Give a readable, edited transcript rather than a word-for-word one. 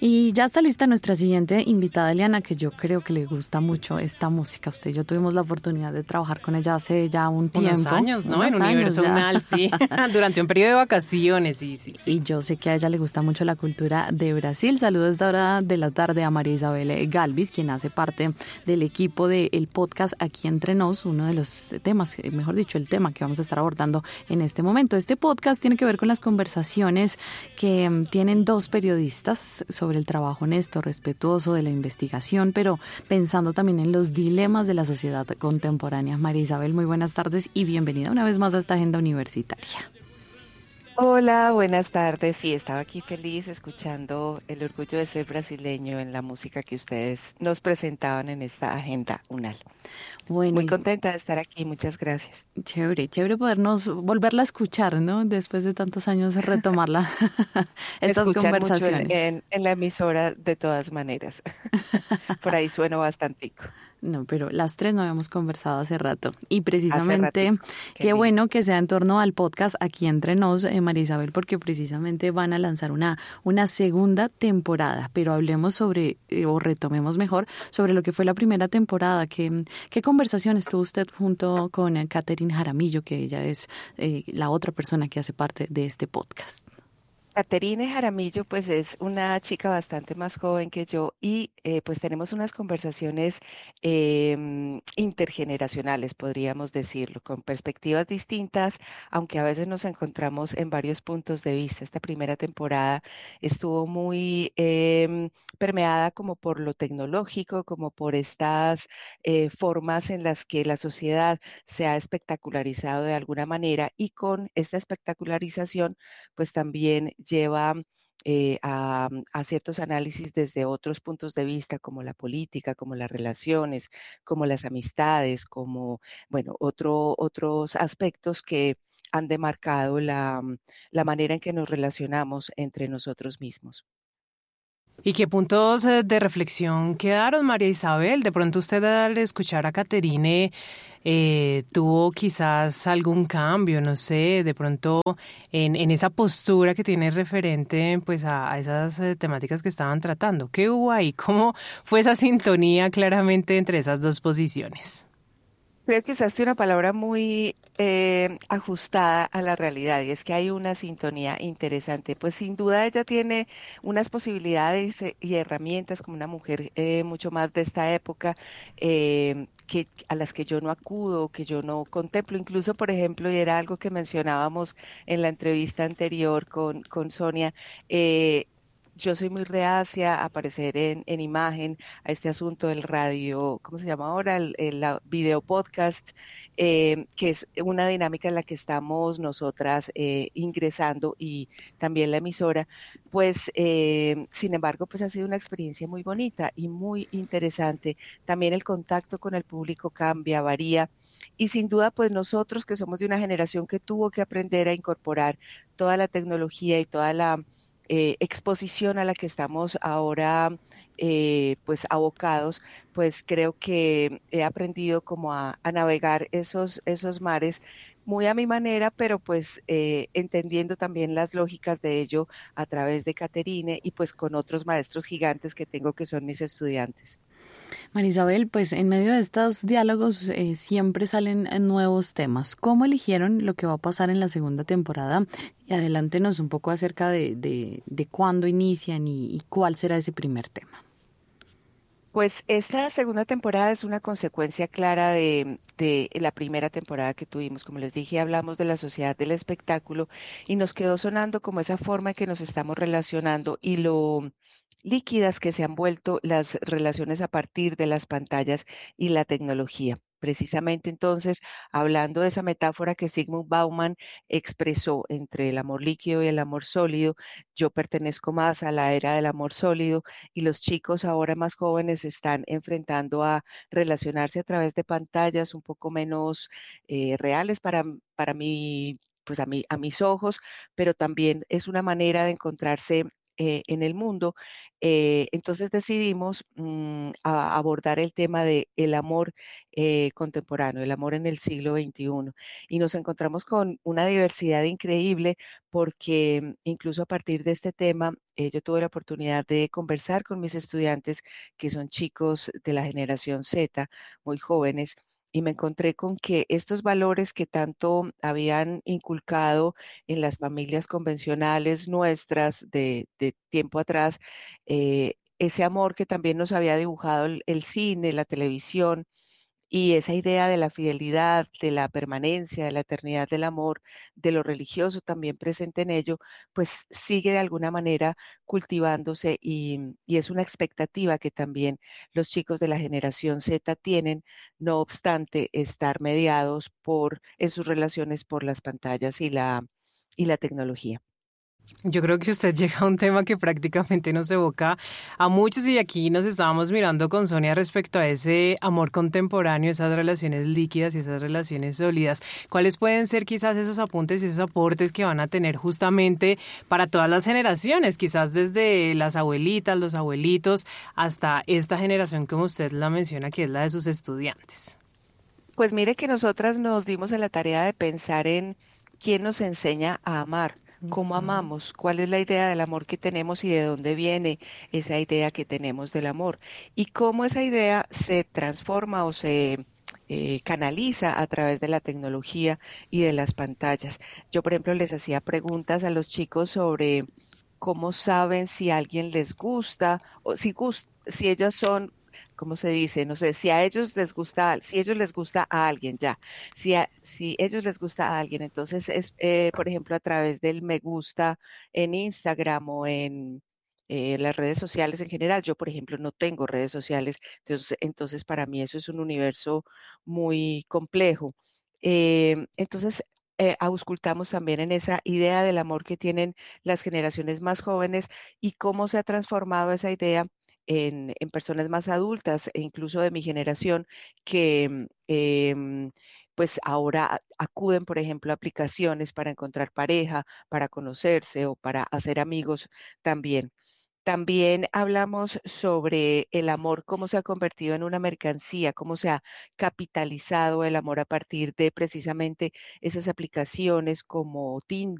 Y ya está lista nuestra siguiente invitada, Eliana, que yo creo que le gusta mucho esta música. Usted y yo tuvimos la oportunidad de trabajar con ella hace ya un tiempo. Unos años, ¿no? En Universo Unal, sí. Durante un periodo de vacaciones, sí. Y yo sé que a ella le gusta mucho la cultura de Brasil. Saludos a esta hora de la tarde a María Isabel Galvis, quien hace parte del equipo del podcast Aquí Entre Nos, uno de los temas, mejor dicho, el tema que vamos a estar abordando en este momento. Este podcast tiene que ver con las conversaciones que tienen dos periodistas sobre el trabajo honesto, respetuoso de la investigación, pero pensando también en los dilemas de la sociedad contemporánea. María Isabel, muy buenas tardes y bienvenida una vez más a esta agenda universitaria. Hola, buenas tardes. Sí, estaba aquí feliz escuchando el orgullo de ser brasileño en la música que ustedes nos presentaban en esta agenda UNAL. Bueno, muy contenta de estar aquí, muchas gracias. Chévere podernos volverla a escuchar, ¿no? Después de tantos años retomarla, estas conversaciones. Mucho en la emisora de todas maneras. Por ahí sueno bastantico. No, pero las tres no habíamos conversado hace rato. Y precisamente, qué bueno que sea en torno al podcast Aquí Entre Nos, María Isabel, porque precisamente van a lanzar una segunda temporada. Pero hablemos sobre, o retomemos mejor, sobre lo que fue la primera temporada. ¿Qué conversaciones tuvo usted junto con Catherine Jaramillo, que ella es la otra persona que hace parte de este podcast? Caterine Jaramillo, pues es una chica bastante más joven que yo y pues tenemos unas conversaciones intergeneracionales, podríamos decirlo, con perspectivas distintas, aunque a veces nos encontramos en varios puntos de vista. Esta primera temporada estuvo muy permeada como por lo tecnológico, como por estas formas en las que la sociedad se ha espectacularizado de alguna manera y con esta espectacularización pues también lleva a ciertos análisis desde otros puntos de vista, como la política, como las relaciones, como las amistades, como, bueno, otros aspectos que han demarcado la manera en que nos relacionamos entre nosotros mismos. ¿Y qué puntos de reflexión quedaron, María Isabel? De pronto usted al escuchar a Caterine tuvo quizás algún cambio, no sé, de pronto en esa postura que tiene referente pues a esas temáticas que estaban tratando. ¿Qué hubo ahí? ¿Cómo fue esa sintonía claramente entre esas dos posiciones? Creo que usaste una palabra muy ajustada a la realidad y es que hay una sintonía interesante. Pues sin duda ella tiene unas posibilidades y herramientas como una mujer mucho más de esta época a las que yo no acudo, que yo no contemplo. Incluso, por ejemplo, y era algo que mencionábamos en la entrevista anterior con Sonia, yo soy muy reacia a aparecer en imagen a este asunto del radio, ¿cómo se llama ahora? La video podcast, que es una dinámica en la que estamos nosotras ingresando y también la emisora. Pues, sin embargo, pues ha sido una experiencia muy bonita y muy interesante. También el contacto con el público cambia, varía. Y sin duda, pues nosotros que somos de una generación que tuvo que aprender a incorporar toda la tecnología y toda la exposición a la que estamos ahora pues abocados, pues creo que he aprendido como a navegar esos mares muy a mi manera, pero pues entendiendo también las lógicas de ello a través de Caterine y pues con otros maestros gigantes que tengo que son mis estudiantes. María Isabel, pues en medio de estos diálogos siempre salen nuevos temas. ¿Cómo eligieron lo que va a pasar en la segunda temporada? Y adelántenos un poco acerca de cuándo inician y cuál será ese primer tema. Pues esta segunda temporada es una consecuencia clara de la primera temporada que tuvimos. Como les dije, hablamos de la sociedad del espectáculo y nos quedó sonando como esa forma en que nos estamos relacionando y lo líquidas que se han vuelto las relaciones a partir de las pantallas y la tecnología. Precisamente entonces, hablando de esa metáfora que Sigmund Bauman expresó entre el amor líquido y el amor sólido, yo pertenezco más a la era del amor sólido y los chicos ahora más jóvenes se están enfrentando a relacionarse a través de pantallas un poco menos reales para mí, pues a mis ojos, pero también es una manera de encontrarse en el mundo. Entonces decidimos abordar el tema de el amor contemporáneo, el amor en el siglo XXI. Y nos encontramos con una diversidad increíble porque incluso a partir de este tema, yo tuve la oportunidad de conversar con mis estudiantes que son chicos de la generación Z, muy jóvenes, y me encontré con que estos valores que tanto habían inculcado en las familias convencionales nuestras de tiempo atrás, ese amor que también nos había dibujado el cine, la televisión, y esa idea de la fidelidad, de la permanencia, de la eternidad del amor, de lo religioso también presente en ello, pues sigue de alguna manera cultivándose y es una expectativa que también los chicos de la generación Z tienen, no obstante estar mediados en sus relaciones por las pantallas y la tecnología. Yo creo que usted llega a un tema que prácticamente nos evoca a muchos y aquí nos estábamos mirando con Sonia respecto a ese amor contemporáneo, esas relaciones líquidas y esas relaciones sólidas. ¿Cuáles pueden ser quizás esos apuntes y esos aportes que van a tener justamente para todas las generaciones? Quizás desde las abuelitas, los abuelitos, hasta esta generación como usted la menciona, que es la de sus estudiantes. Pues mire que nosotras nos dimos a la tarea de pensar en quién nos enseña a amar, cómo Ujú. amamos, cuál es la idea del amor que tenemos y de dónde viene esa idea que tenemos del amor y cómo esa idea se transforma o se canaliza a través de la tecnología y de las pantallas. Yo, por ejemplo, les hacía preguntas a los chicos sobre cómo saben si a alguien les gusta o si ellas son, ¿cómo se dice? No sé, si a ellos les gusta, si ellos les gusta a alguien ya, si ellos les gusta a alguien, entonces es, por ejemplo, a través del me gusta en Instagram o en las redes sociales en general. Yo, por ejemplo, no tengo redes sociales, entonces para mí eso es un universo muy complejo. Entonces, auscultamos también en esa idea del amor que tienen las generaciones más jóvenes y cómo se ha transformado esa idea en personas más adultas e incluso de mi generación que pues ahora acuden, por ejemplo, a aplicaciones para encontrar pareja, para conocerse o para hacer amigos también. También hablamos sobre el amor, cómo se ha convertido en una mercancía, cómo se ha capitalizado el amor a partir de precisamente esas aplicaciones como Tinder